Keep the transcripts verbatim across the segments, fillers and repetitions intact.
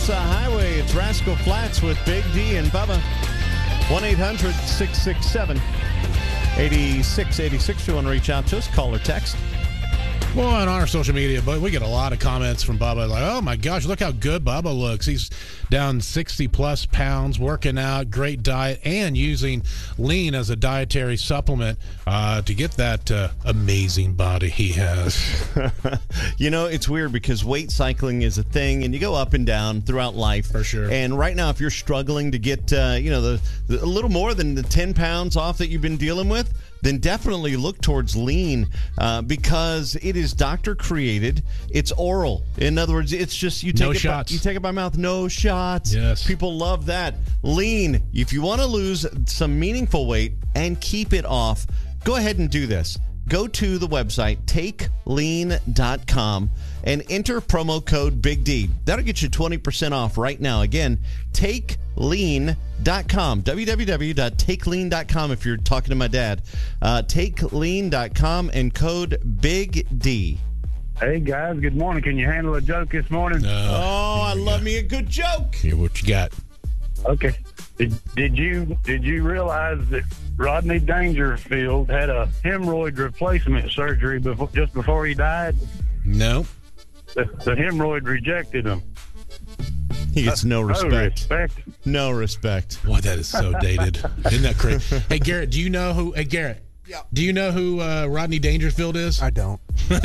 Tulsa Highway. It's Rascal Flats with Big D and Bubba. one eight hundred six six seven eight six eight six. If you want to reach out to us, call or text. Well, on our social media, but we get a lot of comments from Bubba like, oh, my gosh, look how good Bubba looks. He's down sixty-plus pounds, working out, great diet, and using lean as a dietary supplement uh, to get that uh, amazing body he has. You know, it's weird because weight cycling is a thing, and you go up and down throughout life. For sure. And right now, if you're struggling to get, uh, you know, the, the a little more than the ten pounds off that you've been dealing with, then definitely look towards lean uh, because it is doctor created. It's oral. In other words, it's just you take No it shots. By, you take it by mouth, no shots. Yes. People love that. Lean. If you want to lose some meaningful weight and keep it off, go ahead and do this. Go to the website take lean dot com and enter promo code Big D. That'll get you twenty percent off right now. Again, take lean dot com. w w w dot take lean dot com if you're talking to my dad. Uh, take lean dot com and code Big D. Hey, guys. Good morning. Can you handle a joke this morning? Uh, Oh, I love me a good joke. Here, what you got? Okay. Did, did you did you realize that Rodney Dangerfield had a hemorrhoid replacement surgery before, just before he died? No. The, the hemorrhoid rejected him. He gets no No respect. respect. No respect. Boy, that is so dated. Isn't that crazy? Hey, Garrett, do you know who... Hey, Garrett. Yeah. Do you know who uh, Rodney Dangerfield is? I don't.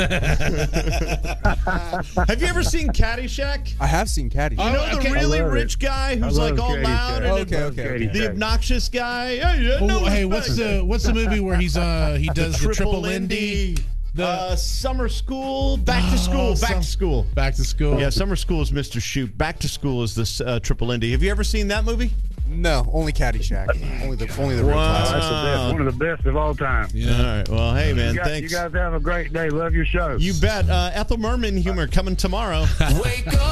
Have you ever seen Caddyshack? I have seen Caddy. You know okay. the really I love rich it. guy who's I like love all Caddyshack. loud and Okay, okay, okay. the obnoxious guy? Hey, yeah, Oh, no hey, respect. what's the what's the movie where he's uh he does the, triple Lindy? Lindy? The uh, summer school, back to school, Oh, back some- to school. Back to School. Yeah, summer school is Mister Shoot. Back to school is this uh, triple Lindy. Have you ever seen that movie? No, only Caddyshack. Only the only the real Wow. classics. That's the best. One of the best of all time. Yeah. All right. Well, hey, man, You guys, thanks. you guys have a great day. Love your show. You bet. Uh, Ethel Merman humor coming tomorrow. Wake up.